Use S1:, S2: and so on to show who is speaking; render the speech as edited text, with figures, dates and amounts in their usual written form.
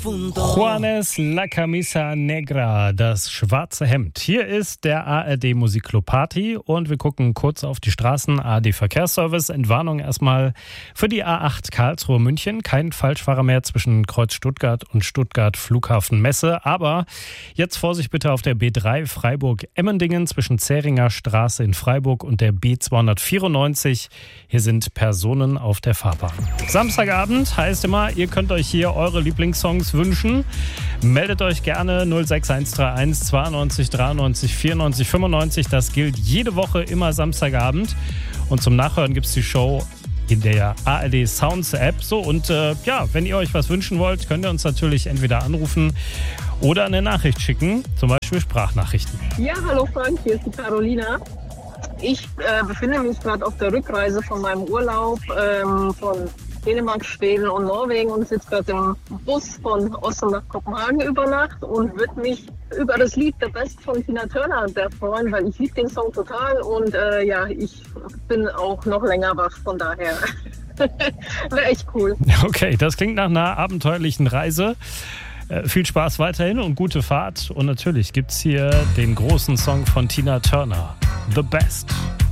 S1: Juanes La Camisa Negra, das schwarze Hemd. Hier ist der ARD Musikclub-Party und wir gucken kurz auf die Straßen. ARD Verkehrsservice, Entwarnung erstmal für die A8 Karlsruhe-München. Kein Falschfahrer mehr zwischen Kreuz Stuttgart und Stuttgart Flughafen Messe. Aber jetzt Vorsicht bitte auf der B3 Freiburg-Emmendingen zwischen Zähringer Straße in Freiburg und der B294. Hier sind Personen auf der Fahrbahn. Samstagabend heißt immer, ihr könnt euch hier eure Lieblingssongs wünschen. Meldet euch gerne 06131 92 93 94 95. Das gilt jede Woche immer Samstagabend. Und zum Nachhören gibt es die Show in der ARD Sounds App. So, und wenn ihr euch was wünschen wollt, könnt ihr uns natürlich entweder anrufen oder eine Nachricht schicken, zum Beispiel Sprachnachrichten.
S2: Ja, hallo Frank, hier ist die Carolina. Ich befinde mich gerade auf der Rückreise von meinem Urlaub von Dänemark, Schweden und Norwegen und sitze gerade im Bus von Oslo nach Kopenhagen über Nacht und würde mich über das Lied The Best von Tina Turner sehr freuen, weil ich liebe den Song total und ich bin auch noch länger wach, von daher wäre echt cool.
S1: Okay, das klingt nach einer abenteuerlichen Reise. Viel Spaß weiterhin und gute Fahrt. Und natürlich gibt es hier den großen Song von Tina Turner, The Best.